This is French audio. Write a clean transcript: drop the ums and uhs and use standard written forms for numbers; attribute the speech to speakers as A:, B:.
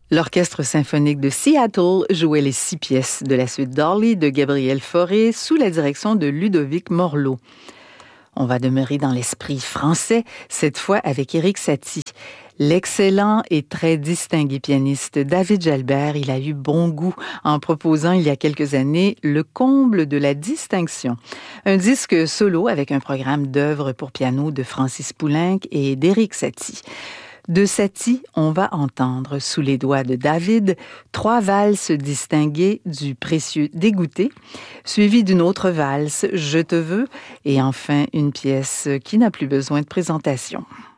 A: L'Orchestre symphonique de Seattle jouait les 6 pièces de la suite d'Orly de Gabriel Fauré sous la direction de Ludovic Morlot. On va demeurer dans l'esprit français, cette fois avec Erik Satie. L'excellent et très distingué pianiste David Jalbert, il a eu bon goût en proposant il y a quelques années le comble de la distinction. Un disque solo avec un programme d'œuvres pour piano de Francis Poulenc et d'Erik Satie. De Satie, on va entendre sous les doigts de David 3 valses distinguées du précieux Dégoûté, suivies d'une autre valse Je te veux, et enfin une pièce qui n'a plus besoin de présentation.